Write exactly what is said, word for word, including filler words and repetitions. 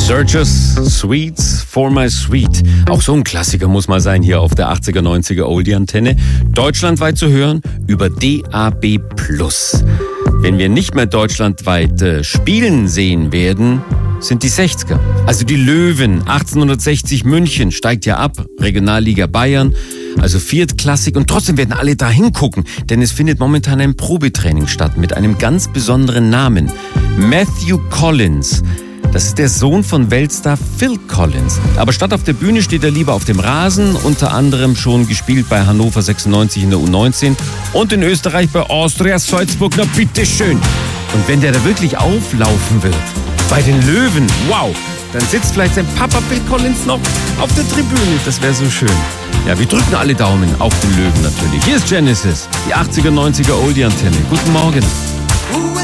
Searchers, Sweets for my sweet. Auch so ein Klassiker muss mal sein hier auf der achtziger, neunziger Oldie-Antenne. Deutschlandweit zu hören über D A B plus. Wenn wir nicht mehr deutschlandweit äh, spielen sehen werden, sind die sechziger. Also die Löwen, achtzehnhundertsechzig München, steigt ja ab, Regionalliga Bayern, also viertklassig, und trotzdem werden alle da hingucken, denn es findet momentan ein Probetraining statt mit einem ganz besonderen Namen. Matthew Collins. Das ist der Sohn von Weltstar Phil Collins. Aber statt auf der Bühne steht er lieber auf dem Rasen, unter anderem schon gespielt bei Hannover sechsundneunzig in der U neunzehn und in Österreich bei Austria Salzburg. Na bitteschön. Und wenn der da wirklich auflaufen wird, bei den Löwen, wow, dann sitzt vielleicht sein Papa Phil Collins noch auf der Tribüne. Das wäre so schön. Ja, wir drücken alle Daumen auf den Löwen natürlich. Hier ist Genesis, die achtziger, neunziger Oldie-Antenne. Guten Morgen.